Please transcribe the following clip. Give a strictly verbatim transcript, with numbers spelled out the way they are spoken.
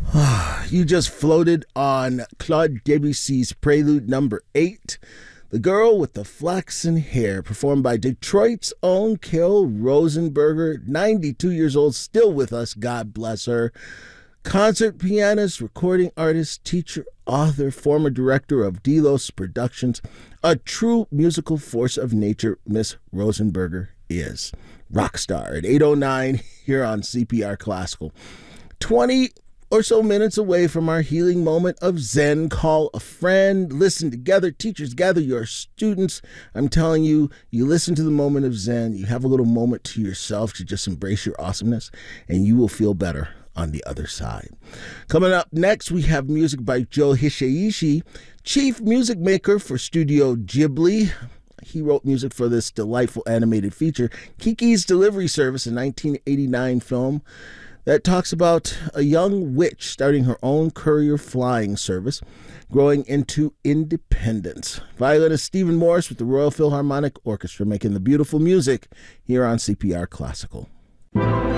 You just floated on Claude Debussy's Prelude number eight, The Girl with the Flaxen Hair, performed by Detroit's own Carol Rosenberger, ninety-two years old, still with us, God bless her. Concert pianist, recording artist, teacher, author, former director of Delos Productions, a true musical force of nature, Miss Rosenberger is. Rock star at eight oh nine here on C P R Classical. twenty or so minutes away from our healing moment of Zen. Call a friend, listen together. Teachers, gather your students. I'm telling you, you listen to the moment of Zen, you have a little moment to yourself to just embrace your awesomeness, and you will feel better on the other side. Coming up next, we have music by Joe Hisaishi, chief music maker for Studio Ghibli. He wrote music for this delightful animated feature, Kiki's Delivery Service, a nineteen eighty-nine film that talks about a young witch starting her own courier flying service, growing into independence. Violinist Stephen Morris with the Royal Philharmonic Orchestra making the beautiful music here on C P R Classical.